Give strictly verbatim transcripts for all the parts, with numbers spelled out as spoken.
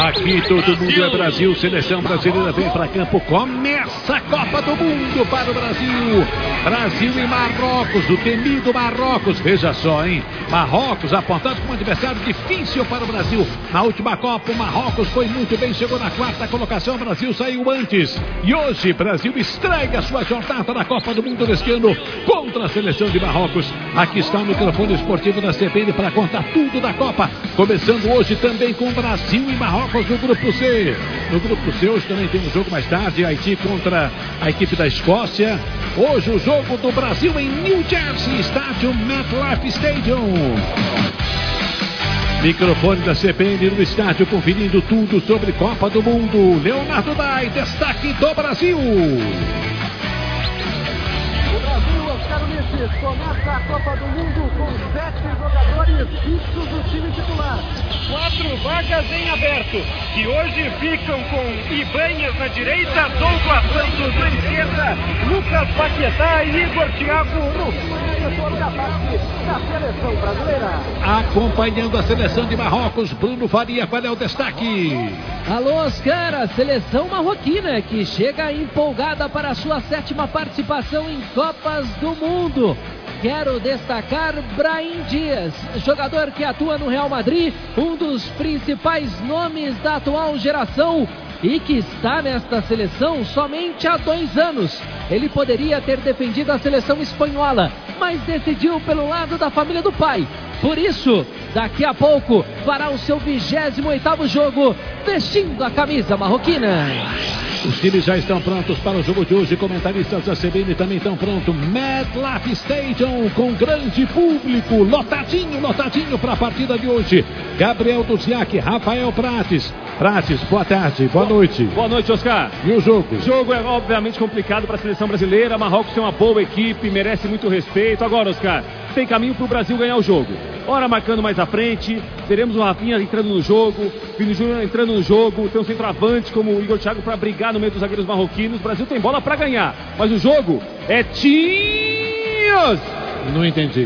Aqui todo mundo é Brasil, seleção brasileira vem para campo, começa a Copa do Mundo para o Brasil. Brasil e Marrocos, o temido Marrocos, veja só, hein? Marrocos apontado como um adversário difícil para o Brasil. Na última Copa, o Marrocos foi muito bem, chegou na quarta colocação, o Brasil saiu antes. E hoje, Brasil estreia a sua jornada na Copa do Mundo deste ano contra a seleção de Marrocos. Aqui está o microfone esportivo da C B N para contar tudo da Copa. Começando hoje também com Brasil e Marrocos no grupo C. No grupo C hoje também tem um jogo mais tarde, Haiti contra a equipe da Escócia. Hoje o jogo do Brasil em New Jersey, estádio MetLife Stadium. Microfone da C B N no estádio, conferindo tudo sobre Copa do Mundo. Leonardo Dai, destaque do Brasil. Começa a Copa do Mundo com sete jogadores fixos do time titular. Quatro vagas em aberto, que hoje ficam com Ibanhas na direita, Douglas Santos na esquerda, Lucas Paquetá e Igor Thiago no setor da parte da seleção brasileira. Acompanhando a seleção de Marrocos, Bruno Faria, qual é o destaque? Alô, Oscar, a seleção marroquina que chega empolgada para a sua sétima participação em Copas do Mundo. Quero destacar Brahim Dias, jogador que atua no Real Madrid, um dos principais nomes da atual geração e que está nesta seleção somente há dois anos. Ele poderia ter defendido a seleção espanhola, mas decidiu pelo lado da família do pai. Por isso, daqui a pouco fará o seu vigésimo oitavo jogo vestindo a camisa marroquina. Os times já estão prontos para o jogo de hoje. Comentaristas da C B N também estão prontos. MetLife Stadium com grande público. Lotadinho, lotadinho para a partida de hoje. Gabriel Duziak, Rafael Prates. Prates, boa tarde, boa noite. Boa noite, Oscar. E o jogo? O jogo é obviamente complicado para a seleção brasileira. Marrocos tem uma boa equipe, merece muito respeito. Agora, Oscar, tem caminho para o Brasil ganhar o jogo. Ora marcando mais à frente, teremos o Rafinha entrando no jogo, Vini Júnior entrando no jogo, tem um centroavante como o Igor Thiago para brigar no meio dos zagueiros marroquinos. O Brasil tem bola para ganhar, mas o jogo é Tinhos! Não entendi.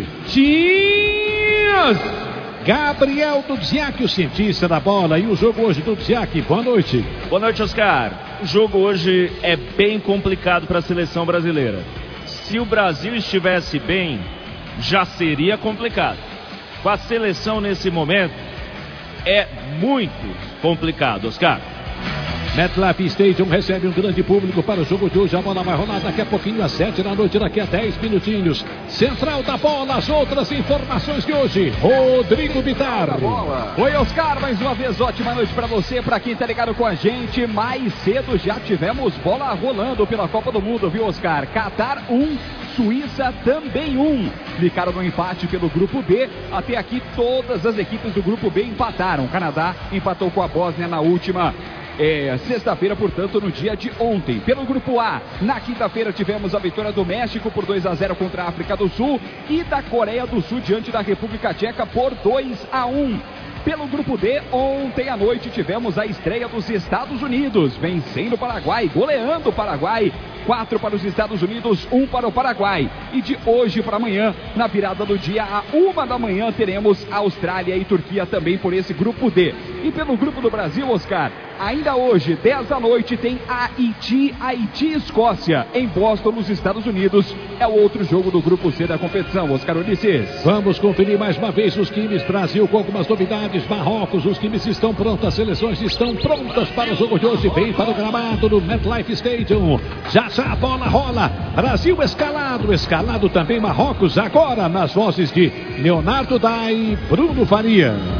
Tinhos! Gabriel Duziak, o cientista da bola, e o jogo hoje do Duziak, boa noite. Boa noite, Oscar. O jogo hoje é bem complicado para a seleção brasileira. Se o Brasil estivesse bem, já seria complicado. Com a seleção nesse momento, é muito complicado, Oscar. MetLife Stadium recebe um grande público para o jogo de hoje. A bola vai rolar daqui a pouquinho, às sete da noite, daqui a dez minutinhos. Central da bola, as outras informações de hoje. Rodrigo Bitar. Oi, Oscar, mais uma vez, ótima noite para você, para quem tá ligado com a gente. Mais cedo já tivemos bola rolando pela Copa do Mundo, viu, Oscar? Catar um, Suíça também um. Ficaram no empate pelo grupo B. Até aqui todas as equipes do grupo B empataram. O Canadá empatou com a Bósnia na última É, sexta-feira, portanto, no dia de ontem. Pelo grupo A, na quinta-feira tivemos a vitória do México por dois a zero contra a África do Sul e da Coreia do Sul diante da República Tcheca por dois a um. Pelo grupo D, ontem à noite tivemos a estreia dos Estados Unidos, vencendo o Paraguai, goleando o Paraguai, quatro para os Estados Unidos, um para o Paraguai. E de hoje para amanhã, na virada do dia, à uma da manhã, teremos Austrália e Turquia também por esse grupo D. E pelo grupo do Brasil, Oscar, ainda hoje, dez da noite, tem Haiti, Haiti e Escócia, em Boston, nos Estados Unidos. É o outro jogo do grupo C da competição, Oscar Ulisses. Vamos conferir mais uma vez os times. Brasil com algumas novidades. Marrocos, os times estão prontos, as seleções estão prontas para o jogo de hoje. Vem para o gramado do MetLife Stadium. Já já a bola rola. Brasil escalado, escalado também Marrocos. Agora nas vozes de Leonardo Dai e Bruno Faria.